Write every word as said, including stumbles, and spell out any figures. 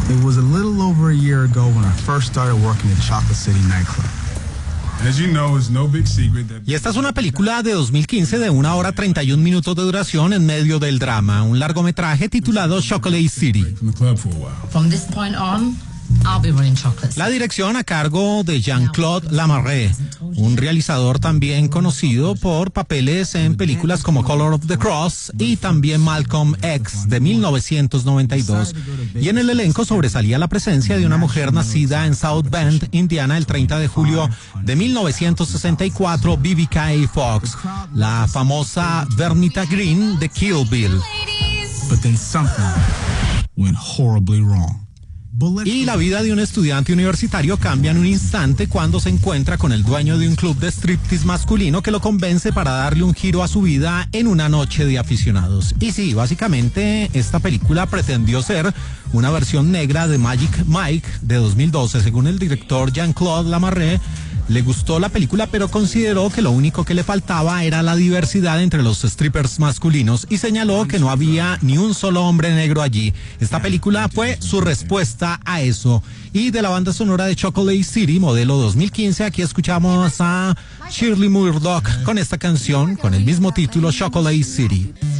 It was a little over a year ago when I first started working at Chocolate City Nightclub. Y esta es una película de dos mil quince de una hora treinta y un minutos de duración en medio del drama, un largometraje titulado Chocolate City. From this point on, I'll be running Chocolate City. La dirección a cargo de Jean-Claude Lamarre, un realizador también conocido por papeles en películas como Color of the Cross y también Malcolm X de mil novecientos noventa y dos. Y en el elenco sobresalía la presencia de una mujer nacida en South Bend, Indiana, el treinta de julio de mil novecientos sesenta y cuatro, Vivica Fox, la famosa Vernita Green de Kill Bill. But then something went horribly wrong. Y la vida de un estudiante universitario cambia en un instante cuando se encuentra con el dueño de un club de striptease masculino que lo convence para darle un giro a su vida en una noche de aficionados. Y sí, básicamente esta película pretendió ser una versión negra de Magic Mike de dos mil doce, según el director Jean-Claude Lamarre. Le gustó la película, pero consideró que lo único que le faltaba era la diversidad entre los strippers masculinos y señaló que no había ni un solo hombre negro allí. Esta película fue su respuesta a eso. Y de la banda sonora de Chocolate City, modelo dos mil quince, aquí escuchamos a Shirley Murdock con esta canción con el mismo título, Chocolate City.